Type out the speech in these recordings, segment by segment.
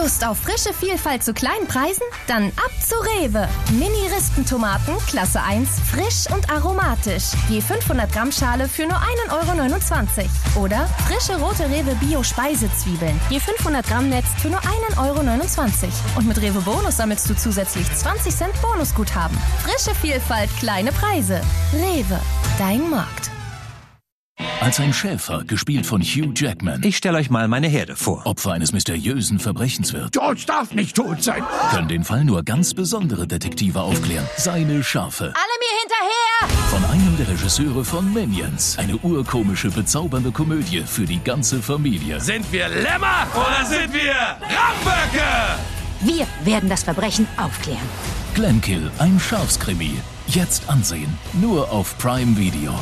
Lust auf frische Vielfalt zu kleinen Preisen? Dann ab zu Rewe. Mini-Rispentomaten, Klasse 1, frisch und aromatisch. Je 500 Gramm Schale für nur 1,29 €. Oder frische rote Rewe Bio-Speisezwiebeln. Je 500 Gramm Netz für nur 1,29 €. Und mit Rewe Bonus sammelst du zusätzlich 20 Cent Bonusguthaben. Frische Vielfalt, kleine Preise. Rewe, dein Markt. Als ein Schäfer, gespielt von Hugh Jackman. Ich stelle euch mal meine Herde vor. Opfer eines mysteriösen Verbrechens wird. George darf nicht tot sein. Können den Fall nur ganz besondere Detektive aufklären. Seine Schafe. Alle mir hinterher! Von einem der Regisseure von Minions. Eine urkomische, bezaubernde Komödie für die ganze Familie. Sind wir Lämmer oder sind wir Ramböcke? Wir werden das Verbrechen aufklären. Glenkill, ein Schafskrimi. Jetzt ansehen. Nur auf Prime Video.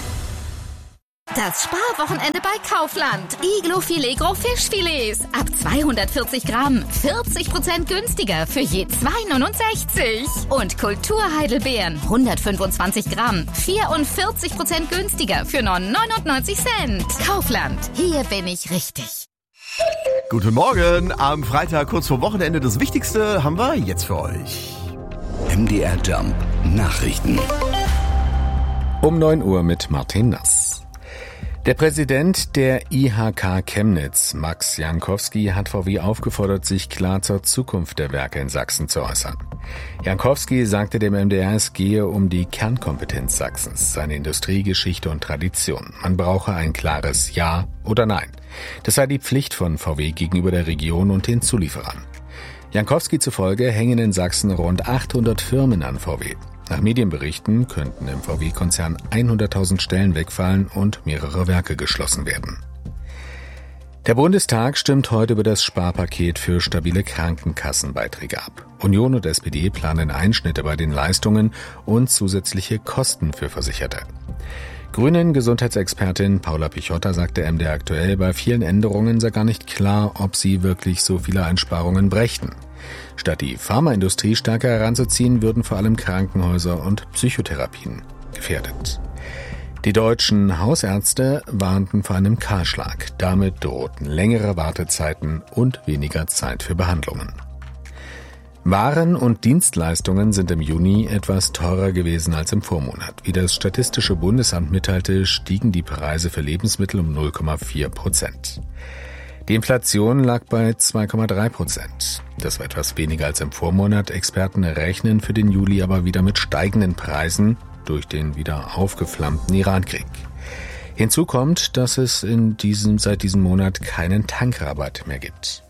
Das Sparwochenende bei Kaufland. Iglo-Filet Gros Fischfilets. Ab 240 Gramm. 40% günstiger für je 2,69 €. Und Kulturheidelbeeren. 125 Gramm. 44% günstiger für nur 99 Cent. Kaufland. Hier bin ich richtig. Guten Morgen. Am Freitag, kurz vor Wochenende. Das Wichtigste haben wir jetzt für euch. MDR Jump Nachrichten. Um 9 Uhr mit Martin Nass. Der Präsident der IHK Chemnitz, Max Jankowski, hat VW aufgefordert, sich klar zur Zukunft der Werke in Sachsen zu äußern. Jankowski sagte dem MDR, es gehe um die Kernkompetenz Sachsens, seine Industrie, Geschichte und Tradition. Man brauche ein klares Ja oder Nein. Das sei die Pflicht von VW gegenüber der Region und den Zulieferern. Jankowski zufolge hängen in Sachsen rund 800 Firmen an VW. Nach Medienberichten könnten im VW-Konzern 100.000 Stellen wegfallen und mehrere Werke geschlossen werden. Der Bundestag stimmt heute über das Sparpaket für stabile Krankenkassenbeiträge ab. Union und SPD planen Einschnitte bei den Leistungen und zusätzliche Kosten für Versicherte. Grünen Gesundheitsexpertin Paula Pichotta sagte MDR aktuell, bei vielen Änderungen sei gar nicht klar, ob sie wirklich so viele Einsparungen brächten. Statt die Pharmaindustrie stärker heranzuziehen, würden vor allem Krankenhäuser und Psychotherapien gefährdet. Die deutschen Hausärzte warnten vor einem Kahlschlag. Damit drohten längere Wartezeiten und weniger Zeit für Behandlungen. Waren und Dienstleistungen sind im Juni etwas teurer gewesen als im Vormonat. Wie das Statistische Bundesamt mitteilte, stiegen die Preise für Lebensmittel um 0,4%. Die Inflation lag bei 2,3%. Das war etwas weniger als im Vormonat. Experten rechnen für den Juli aber wieder mit steigenden Preisen durch den wieder aufgeflammten Irankrieg. Hinzu kommt, dass es seit diesem Monat keinen Tankrabatt mehr gibt.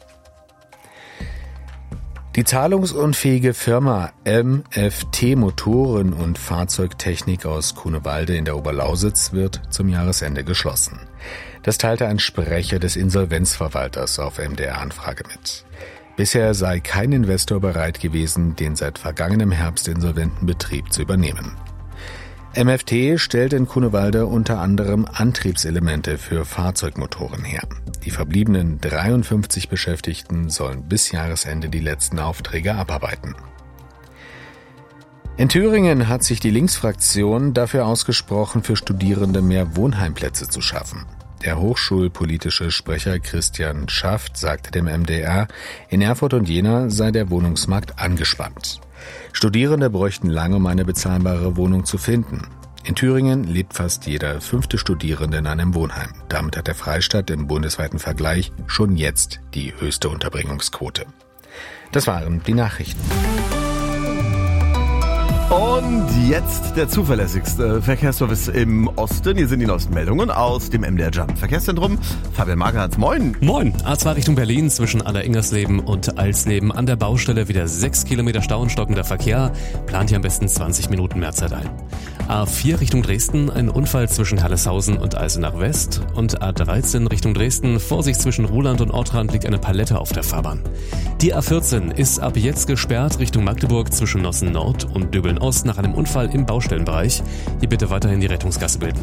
Die zahlungsunfähige Firma MFT Motoren- und Fahrzeugtechnik aus Grunewalde in der Oberlausitz wird zum Jahresende geschlossen. Das teilte ein Sprecher des Insolvenzverwalters auf MDR-Anfrage mit. Bisher sei kein Investor bereit gewesen, den seit vergangenem Herbst insolventen Betrieb zu übernehmen. MFT stellt in Grunewalde unter anderem Antriebselemente für Fahrzeugmotoren her. Die verbliebenen 53 Beschäftigten sollen bis Jahresende die letzten Aufträge abarbeiten. In Thüringen hat sich die Linksfraktion dafür ausgesprochen, für Studierende mehr Wohnheimplätze zu schaffen. Der hochschulpolitische Sprecher Christian Schaft sagte dem MDR, in Erfurt und Jena sei der Wohnungsmarkt angespannt. Studierende bräuchten lange, um eine bezahlbare Wohnung zu finden. In Thüringen lebt fast jeder 5. Studierende in einem Wohnheim. Damit hat der Freistaat im bundesweiten Vergleich schon jetzt die höchste Unterbringungsquote. Das waren die Nachrichten. Und jetzt der zuverlässigste Verkehrsservice im Osten. Hier sind die neuesten Meldungen aus dem MDR Jump Verkehrszentrum. Fabian Magerhardt, moin. Moin. A2 Richtung Berlin zwischen Aller-Ingersleben und Alsleben an der Baustelle wieder 6 Kilometer Stau und stockender Verkehr. Plant hier am besten 20 Minuten mehr Zeit ein. A4 Richtung Dresden, ein Unfall zwischen Herleshausen und Eisenach West. Und A13 Richtung Dresden, Vorsicht zwischen Ruhland und Ortrand liegt eine Palette auf der Fahrbahn. Die A14 ist ab jetzt gesperrt Richtung Magdeburg zwischen Nossen Nord und Döbeln Ost nach einem Unfall im Baustellenbereich. Hier bitte weiterhin die Rettungsgasse bilden.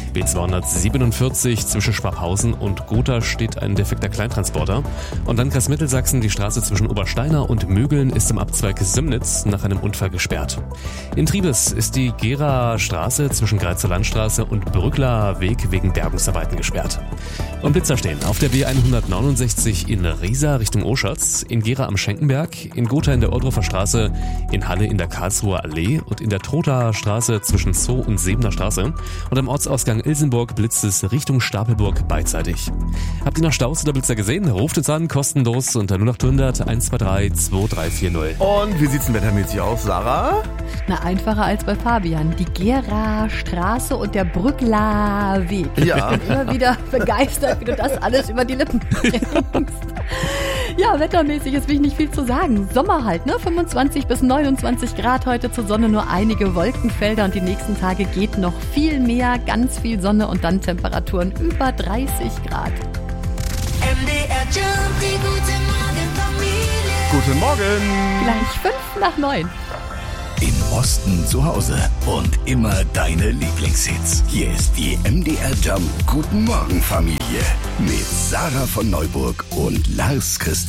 B247 zwischen Schwabhausen und Gotha steht ein defekter Kleintransporter. Und Landkreis Mittelsachsen, die Straße zwischen Obersteiner und Mögeln ist im Abzweig Simnitz nach einem Unfall gesperrt. In Triebes ist die Gera Trothaer Straße zwischen Greizer Landstraße und Brückler Weg wegen Bergungsarbeiten gesperrt. Und Blitzer stehen auf der B169 in Riesa Richtung Oschatz, in Gera am Schenkenberg, in Gotha in der Ohrdruffer Straße, in Halle in der Karlsruher Allee und in der Trothaer Straße zwischen Zoo und Sebener Straße. Und am Ortsausgang Ilsenburg blitzt es Richtung Stapelburg beidseitig. Habt ihr noch Staus oder Blitzer gesehen? Ruft uns an, kostenlos unter 0800 123 2340. Und wie sieht's denn wettermäßig aus, Sarah? Na, einfacher als bei Fabian. Die Gera Straße und der Brückler Weg. Ja. Ich bin immer wieder begeistert, wie du das alles über die Lippen bringst. Ja, wettermäßig ist wirklich nicht viel zu sagen. Sommer halt, ne? 25 bis 29 Grad heute, zur Sonne nur einige Wolkenfelder und die nächsten Tage geht noch viel mehr, ganz viel Sonne und dann Temperaturen über 30 Grad. MDR Jump, die gute Morgenfamilie. Guten Morgen. Gleich 5:05. Im Osten zu Hause und immer deine Lieblingshits. Hier ist die MDR Jump Guten Morgen Familie mit Sarah von Neuburg und Lars Christian.